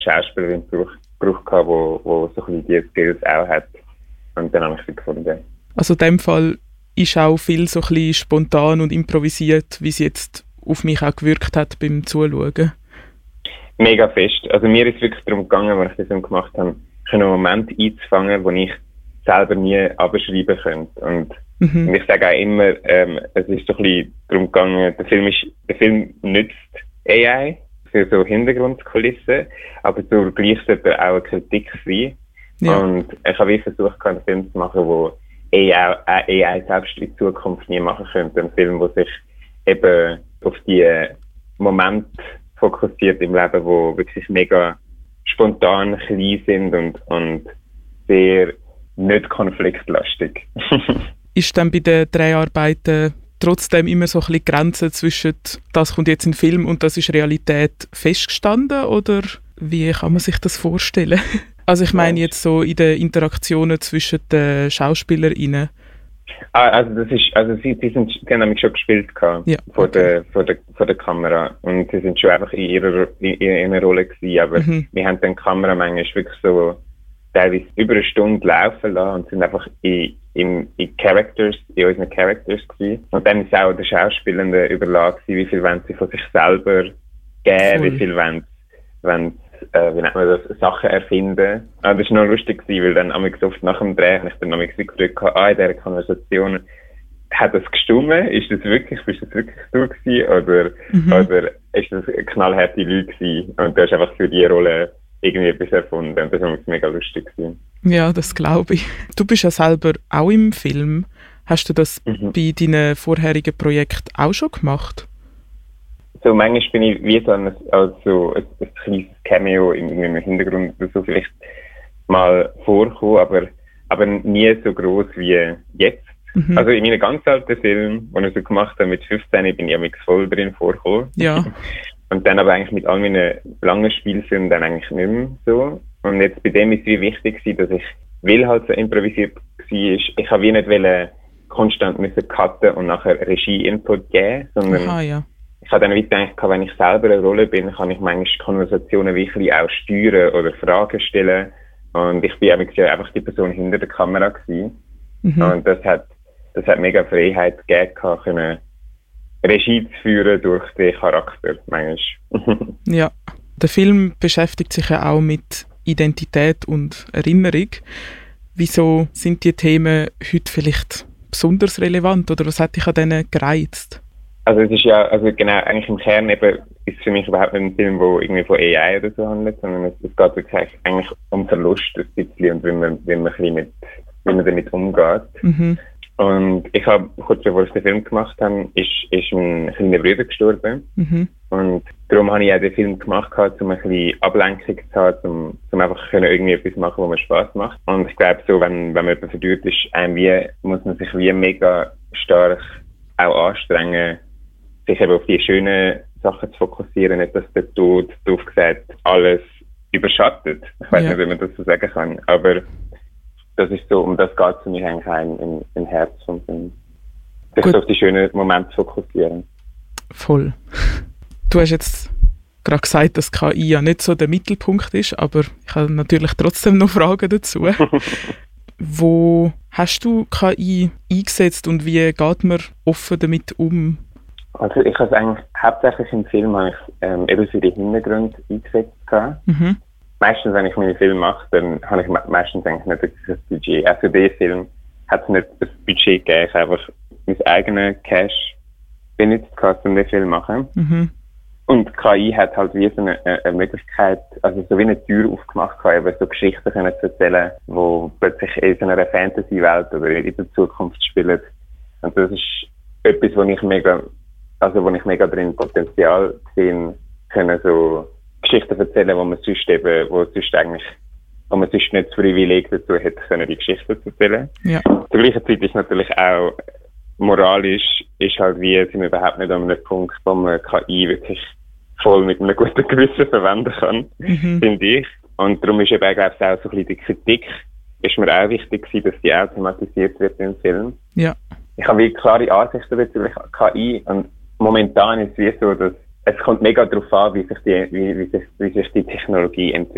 Schauspielerin gebraucht, wo so ein bisschen die Skills auch hat. Und dann habe ich sie gefunden. Also in dem Fall ist auch viel so ein bisschen spontan und improvisiert, wie es jetzt auf mich auch gewirkt hat beim Zuschauen. Mega fest. Also mir ist es wirklich darum gegangen, als ich das Film gemacht habe, einen Moment einzufangen, wo ich selber nie abschreiben könnte. Und ich sage auch immer, es ist so ein bisschen darum gegangen, der Film nützt AI für so Hintergrundkulissen, aber zugleich sollte er auch eine Kritik sein. Ja. Und ich habe versucht, einen Film zu machen, wo AI selbst in Zukunft nie machen könnte. Ein Film, der sich eben auf die Momente fokussiert im Leben, wo wirklich mega spontan klein sind und sehr nicht konfliktlastig. Ist dann bei den Dreharbeiten trotzdem immer so ein bisschen Grenze zwischen das kommt jetzt in Film und das ist Realität festgestanden, oder wie kann man sich das vorstellen? Also ich meine jetzt so in den Interaktionen zwischen den SchauspielerInnen. Sie haben nämlich schon gespielt vor der Kamera und sie sind schon einfach in ihrer Rolle gewesen, aber wir haben dann die Kamera manchmal wirklich so teilweise über eine Stunde laufen lassen und sind einfach in unseren Characters gewesen. Und dann ist auch der Schauspielenden überlassen, wie viel wollen sie von sich selber geben, wie viel wollen wie nennt man das, Sachen erfinden. Das war noch lustig, weil dann oft nach dem Dreh habe ich dann gefragt, in dieser Konversation, hat das gestummen? Bist das wirklich du gewesen? Oder ist das eine knallharte Lüge gewesen? Und du hast einfach für die Rolle irgendwie etwas erfunden. Und das war mega lustig gewesen. Ja, das glaube ich. Du bist ja selber auch im Film. Hast du das bei deinen vorherigen Projekten auch schon gemacht? So, manchmal bin ich wie so ein kleines Cameo im Hintergrund oder so vielleicht mal vorgekommen, aber nie so gross wie jetzt. Also in meinen ganz alten Filmen, die ich so gemacht habe, mit 15, bin ich voll drin vorgekommen. Ja. Und dann aber eigentlich mit all meinen langen Spielfilmen dann eigentlich nicht mehr so. Und jetzt bei dem ist es wie wichtig gewesen, dass ich, weil halt so improvisiert war, ich habe wie nicht konstant müssen cutten und nachher Regie-Input geben, sondern ich habe dann gedacht, wenn ich selber eine Rolle bin, kann ich manchmal Konversationen wirklich auch steuern oder Fragen stellen. Und ich bin einfach die Person hinter der Kamera gewesen. Und das hat mega Freiheit gegeben, können Regie zu führen durch den Charakter, manchmal. Ja, der Film beschäftigt sich ja auch mit Identität und Erinnerung. Wieso sind die Themen heute vielleicht besonders relevant oder was hat dich an denen gereizt? Also es ist eigentlich im Kern eben, ist für mich überhaupt nicht ein Film, der irgendwie von AI oder so handelt, sondern es geht wirklich eigentlich um Verlust ein bisschen und wie man damit umgeht. Und ich habe, kurz bevor ich den Film gemacht habe, ist mein kleiner Bruder gestorben. Und darum habe ich auch den Film gemacht, um ein bisschen Ablenkung zu haben, um einfach irgendwie etwas machen, wo mir Spass macht. Und ich glaube so, wenn man jemand verdürrt ist, muss man sich wie mega stark auch anstrengen, sich eben auf die schönen Sachen zu fokussieren, nicht, dass der Tod, doof gesagt, alles überschattet. Ich weiß nicht, wie man das so sagen kann, aber das ist so, um das geht es für mich eigentlich auch im Herz und sich so auf die schönen Momente zu fokussieren. Voll. Du hast jetzt gerade gesagt, dass KI ja nicht so der Mittelpunkt ist, aber ich habe natürlich trotzdem noch Fragen dazu. Wo hast du KI eingesetzt und wie geht man offen damit um? Also ich habe es eigentlich hauptsächlich im Film eben für den Hintergrund eingesetzt. Meistens, wenn ich meine Filme mache, dann habe ich meistens eigentlich nicht das Budget. Auch für diesen Film hat es nicht das Budget gegeben. Ich habe einfach mein eigenes Cash benutzt, um den Film zu machen. Und KI hat halt wie so eine Möglichkeit, also so wie eine Tür aufgemacht, eben so Geschichten zu erzählen, die plötzlich in so einer Fantasy-Welt oder in der Zukunft spielen. Und das ist etwas, wo ich mega drin Potenzial sehe, können so Geschichten erzählen, wo man sonst nicht das Privileg dazu hätte, können die Geschichten zu erzählen. Ja. Zur gleichen Zeit ist natürlich auch moralisch, sind wir überhaupt nicht an einem Punkt, wo man KI wirklich voll mit einem guten Gewissen verwenden kann, finde ich. Und darum ist eben, glaube ich, auch so ein bisschen die Kritik, ist mir auch wichtig gewesen, dass die automatisiert wird im Film. Ja. Ich habe wie klare Ansichten bezüglich KI und momentan ist es wie so, dass es kommt mega darauf an, wie sich die Technologie entwickelt.